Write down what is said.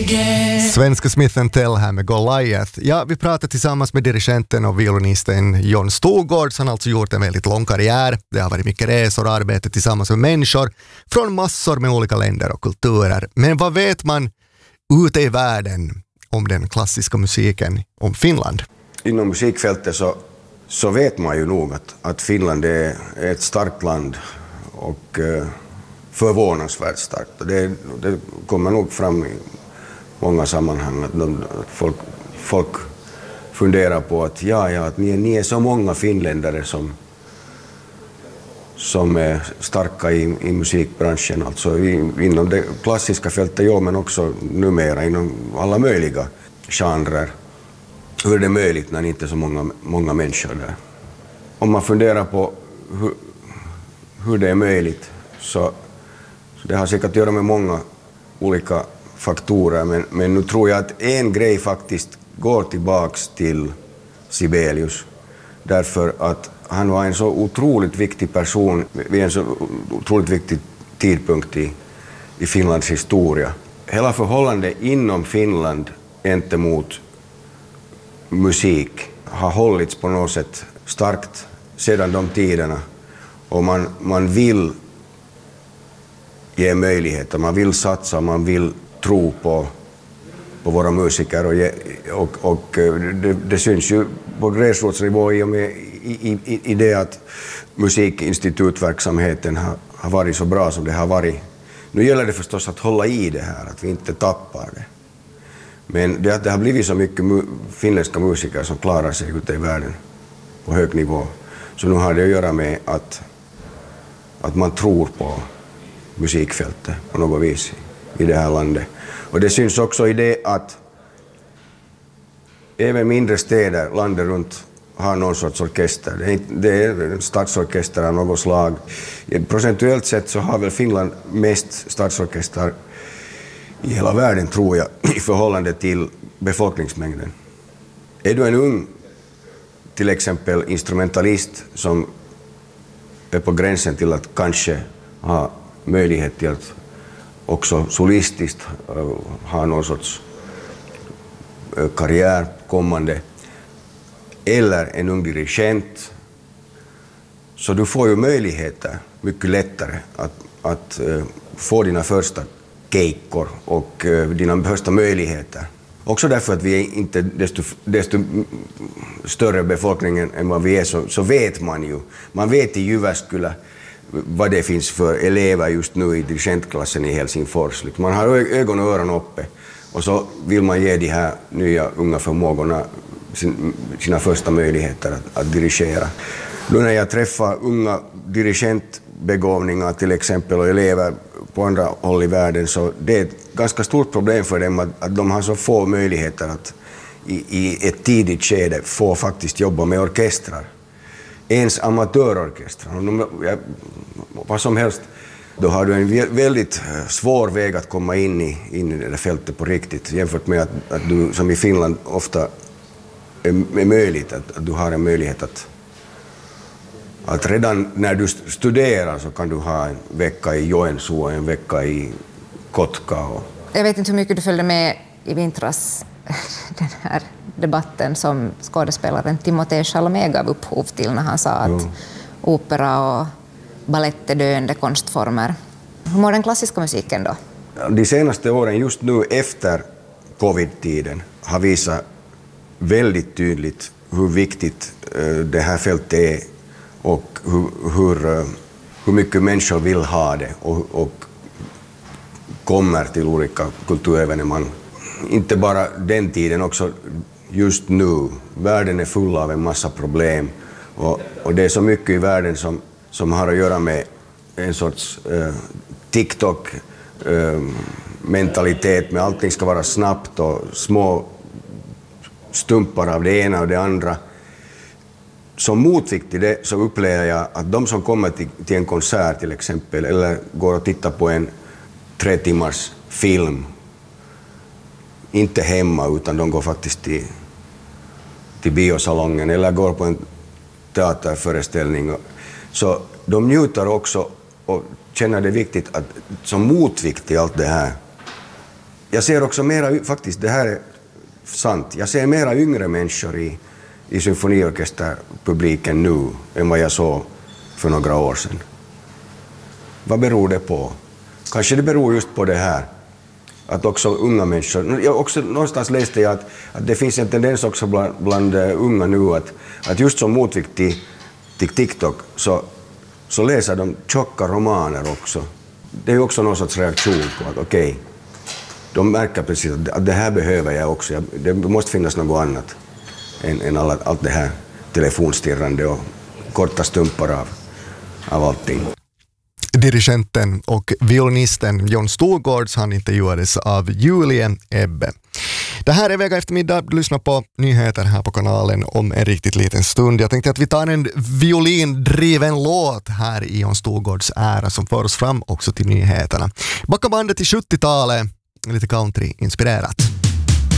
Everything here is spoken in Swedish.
Svenska Smith & Tell här med Goliath. Ja, vi pratar tillsammans med dirigenten och violinisten John Storgårds. Han har alltså gjort en väldigt lång karriär. Det har varit mycket resor och arbete tillsammans med människor från massor med olika länder och kulturer. Men vad vet man ute i världen om den klassiska musiken, om Finland? Inom musikfältet så vet man ju nog att Finland är ett starkt land och förvånansvärt starkt. Och det kommer nog fram i många sammanhang att folk funderar på att att ni är så många finländare som är starka i musikbranschen, alltså inom det klassiska fältet, men också numera inom alla möjliga genrer. Hur är det möjligt när det inte är så många människor där? Om man funderar på hur det är möjligt så det har säkert att göra med många olika faktorer, men nu tror jag att en grej faktiskt går tillbaks till Sibelius, därför att han var en så otroligt viktig person vid en så otroligt viktig tidpunkt i Finlands historia. Hela förhållandet inom Finland gentemot musik har hållits på något sätt starkt sedan de tiderna, och man vill ge möjligheter, man vill satsa, man vill tro på våra musiker, och det syns ju på gräsrotsnivå i det att musikinstitutverksamheten har varit så bra som det har varit. Nu gäller det förstås att hålla i det här, att vi inte tappar det. Men det har blivit så mycket finländska musiker som klarar sig ute i världen på hög nivå. Så nu har det att göra med att man tror på musikfältet på något vis i det här landet. Och det syns också i det att även mindre städer landet runt har någon sorts orkester. Det är en stadsorkester av något slag. Procentuellt sett så har väl Finland mest stadsorkester i hela världen, tror jag, i förhållande till befolkningsmängden. Är du en ung, till exempel instrumentalist, som är på gränsen till att kanske ha möjlighet till att också solistiskt ha någon sorts karriär kommande, eller en ung dirigent, så du får ju möjligheter mycket lättare att få dina första keikkor och dina första möjligheter. Också därför att vi är inte desto större befolkningen än vad vi är, så vet man ju. Man vet i Jyväskylä vad det finns för elever just nu i dirigentklassen i Helsingfors. Man har ögon och öron uppe, och så vill man ge de här nya unga förmågorna sina första möjligheter att dirigera. Nu när jag träffar unga dirigentbegåvningar till exempel och elever på andra håll i världen, så det är ett ganska stort problem för dem att de har så få möjligheter att i ett tidigt skede få faktiskt jobba med orkestrar. Ens amatörorkestrar, vad som helst. Då har du en väldigt svår väg att komma in i det där fältet på riktigt, jämfört med att du, som i Finland, ofta är möjligt att du har en möjlighet att redan när du studerar så kan du ha en vecka i Joensuu och en vecka i Kotka. Jag vet inte hur mycket du följde med i vintras, den här debatten som skådespelaren Timothée Chalamet gav upphov till när han sa att opera och balett är döende konstformer. Hur mår den klassiska musiken då? De senaste åren, just nu efter covid-tiden, har visat väldigt tydligt hur viktigt det här fältet är och hur mycket människor vill ha det och kommer till olika kulturevenemang. Inte bara den tiden, också just nu. Världen är full av en massa problem, och det är så mycket i världen som har att göra med en sorts TikTok-mentalitet, med allting ska vara snabbt och små stumpar av det ena och det andra. Som motvikt till det så upplever jag att de som kommer till en konsert till exempel, eller går och tittar på en 3 timmars film, inte hemma utan de går faktiskt till biosalongen eller går på en teaterföreställning, så de njuter också och känner det viktigt att som motvikt till allt det här jag ser också mera, faktiskt det här är sant, jag ser mera yngre människor i symfoniorkesterpubliken nu än vad jag såg för några år sedan. Vad beror det på? Kanske det beror just på det här. Att också unga människor... Jag också någonstans läste jag att det finns en tendens också bland unga nu att just som motvikt till TikTok så läser de tjocka romaner också. Det är också någon sorts reaktion på att okej, de märker precis att det här behöver jag också. Det måste finnas något annat än allt det här telefonstirrande och korta stumpar av allting. Dirigenten och violinisten Jon Storgårds, han intervjuades av Julie Ebbe. Det här är Vega eftermiddag. Du lyssnar på nyheter här på kanalen om en riktigt liten stund. Jag tänkte att vi tar en violindriven låt här i Jon Storgårds ära som för oss fram också till nyheterna. Backa bandet till 70-talet, lite country-inspirerat.